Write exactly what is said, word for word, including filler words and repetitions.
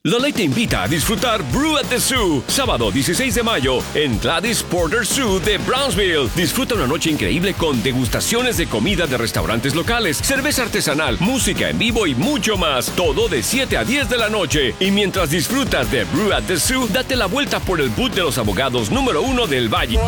La Ley te invita a disfrutar Brew at the Zoo, sábado dieciséis de mayo, en Gladys Porter Zoo de Brownsville. Disfruta una noche increíble con degustaciones de comida de restaurantes locales, cerveza artesanal, música en vivo y mucho más. Todo de siete a diez de la noche. Y mientras disfrutas de Brew at the Zoo, date la vuelta por el boot de los abogados número uno del Valle.